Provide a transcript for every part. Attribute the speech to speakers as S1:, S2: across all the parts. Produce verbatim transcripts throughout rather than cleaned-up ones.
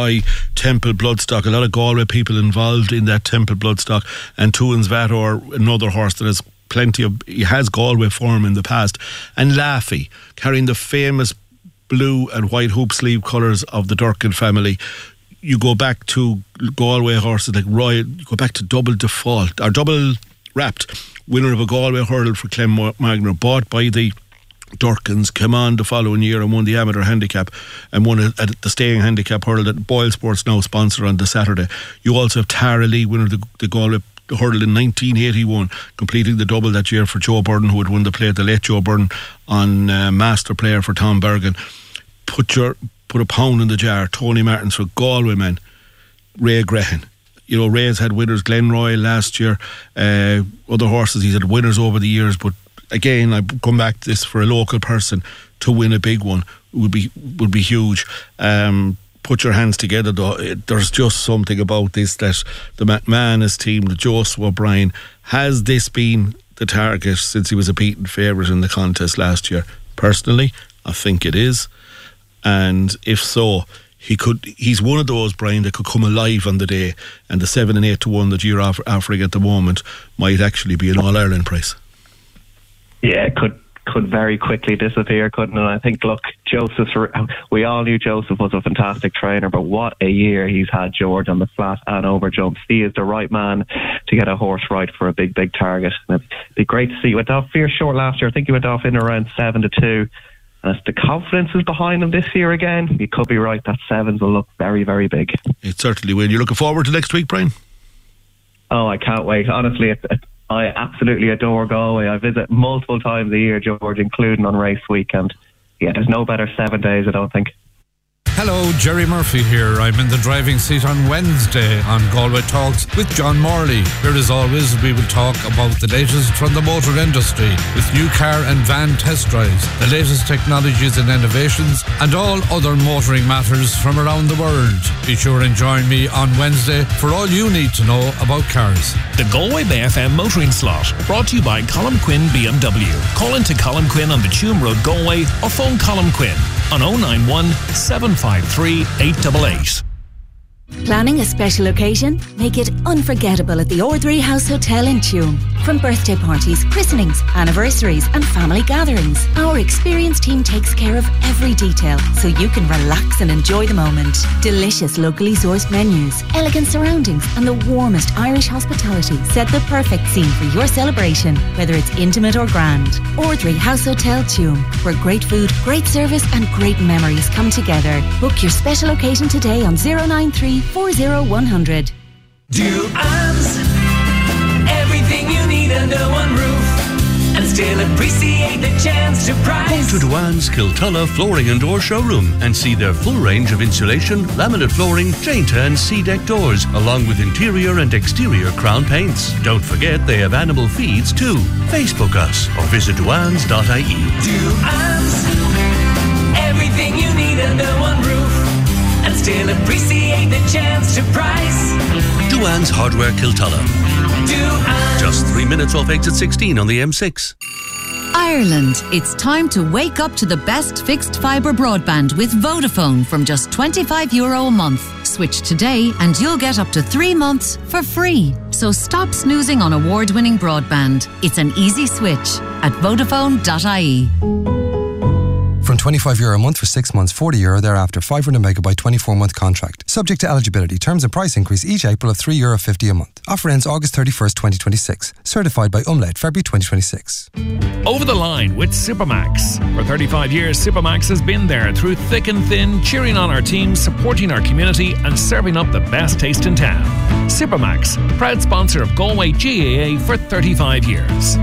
S1: Roy, Temple Bloodstock, a lot of Galway people involved in that Temple Bloodstock, and Tuan's Vator, another horse that has plenty of, he has Galway form in the past, and Laffey, carrying the famous blue and white hoop sleeve colours of the Durkin family. You go back to Galway horses like Roy, you go back to Double Default, or Double Wrapped, winner of a Galway hurdle for Clem Magner, bought by the Durkins, came on the following year and won the amateur handicap and won a, a, the staying handicap hurdle that Boyle Sports now sponsor on the Saturday. You also have Tara Lee, winner of the, the Galway hurdle in nineteen eighty-one, completing the double that year for Joe Byrne, who had won the play, the late Joe Byrne, on uh, master player for Tom Bergen. Put your put a pound in the jar. Tony Martins for Galway men. Ray Grehan. You know, Ray's had winners, Glenroy last year, uh, other horses, he's had winners over the years, but again, I come back to this, for a local person to win a big one would be would be huge. Um, put your hands together though. It, there's just something about this that the McManus team, the Joseph O'Brien, has this been the target since he was a beaten favourite in the contest last year? Personally, I think it is. And if so, he could. He's one of those, Brian, that could come alive on the day, and the seven and eight to one that you're offer, offering at the moment might actually be an All-Ireland price.
S2: Yeah, it could could very quickly disappear, couldn't it? I think, look, Joseph, we all knew Joseph was a fantastic trainer, but what a year he's had, George, on the flat and over jumps. He is the right man to get a horse right for a big, big target. And it'd be great to see. He went off fierce short last year. I think he went off in around seven to two. And as the confidence is behind him this year again, you could be right, that sevens will look very, very big.
S1: It certainly will. You're looking forward to next week, Brian?
S2: Oh, I can't wait. Honestly, it, it, I absolutely adore Galway. I visit multiple times a year, George, including on race weekend. Yeah, there's no better seven days, I don't think.
S3: Hello, Jerry Murphy here. I'm in the driving seat on Wednesday on Galway Talks with John Morley. Here as always, we will talk about the latest from the motor industry with new car and van test drives, the latest technologies and innovations, and all other motoring matters from around the world. Be sure and join me on Wednesday for all you need to know about cars.
S4: The Galway Bay F M motoring slot, brought to you by Colin Quinn B M W. Call into Colin Quinn on the Tuam Road, Galway, or phone Colin Quinn on oh nine one, seven five three, eight eight eight.
S5: Planning a special occasion? Make it unforgettable at the Ordray House Hotel in Tuam. From birthday parties, christenings, anniversaries and family gatherings, our experienced team takes care of every detail so you can relax and enjoy the moment. Delicious locally sourced menus, elegant surroundings and the warmest Irish hospitality set the perfect scene for your celebration, whether it's intimate or grand. Ordray House Hotel Tuam, where great food, great service and great memories come together. Book your special occasion today on zero nine three, four zero, one hundred.
S6: Duans, everything you need under one roof, and still appreciate the chance to price.
S7: Go to Duans Kiltulla Flooring and Door Showroom and see their full range of insulation, laminate flooring, Jainta and C-deck doors, along with interior and exterior crown paints. Don't forget they have animal feeds too. Facebook us or visit duans dot I E.
S6: Duans, everything you need under one roof, and still appreciate the chance to price.
S7: Duans Hardware Kiltulla.
S6: Duans.
S7: Just three minutes off exit sixteen on the M six.
S8: Ireland, it's time to wake up to the best fixed fibre broadband with Vodafone from just twenty-five euro a month. Switch today and you'll get up to three months for free. So stop snoozing on award-winning broadband. It's an easy switch at vodafone dot I E.
S9: From twenty-five euro a month for six months, forty euro thereafter, five hundred megabyte, twenty-four month contract. Subject to eligibility. Terms and price increase each April of three euro fifty a month. Offer ends August thirty-first, twenty twenty-six. Certified by Umlaut, February twenty twenty-six.
S4: Over the line with Supermax. For thirty-five years, Supermax has been there through thick and thin, cheering on our team, supporting our community and serving up the best taste in town. Supermax, proud sponsor of Galway G A A for thirty-five years.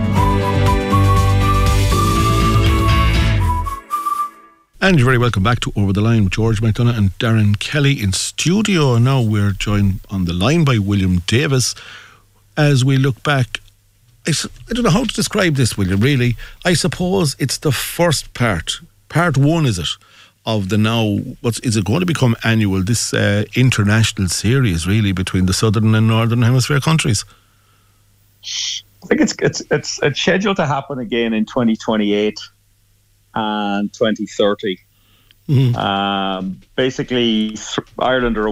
S1: And you're very welcome back to Over the Line with George McDonagh and Darren Kelly in studio. Now we're joined on the line by William Davis as we look back. I, I don't know how to describe this, William, really. I suppose it's the first part. Part one, is it, of the now, what's, is it going to become annual, this uh, international series, really, between the Southern and Northern Hemisphere countries?
S10: I think it's it's it's, it's scheduled to happen again in twenty twenty-eight. And twenty thirty.
S1: Mm-hmm.
S10: Um, basically, Ireland are